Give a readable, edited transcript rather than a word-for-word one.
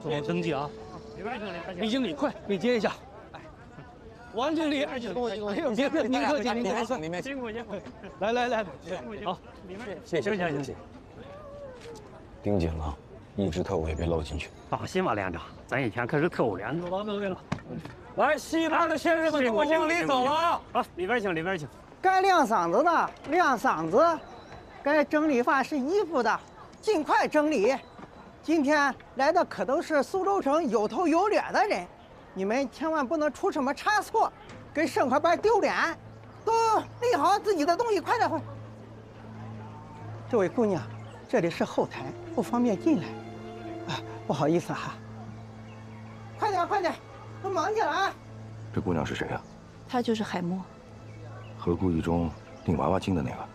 做登记啊。李经理，快给接一下。王经理，哎呦，别客气，您客气，您客气，辛苦辛苦。来，好，谢谢。 丁锦了，一支特务也别漏进去。 放心吧，连长，咱以前可是特务连长。 对了，来，西边的先生们，跟我往里走了啊！ 好，里边请，里边请。 该亮嗓子的亮嗓子，该整理发式衣服的尽快整理。今天来的可都是苏州城有头有脸的人，你们千万不能出什么差错，给省河班丢脸。都立好自己的东西，快点！这位姑娘，这里是后台，不方便进来。啊，不好意思哈。快点，都忙去了啊！ 这姑娘是谁呀？ 他就是海默。 和顾一中订娃娃亲的那个。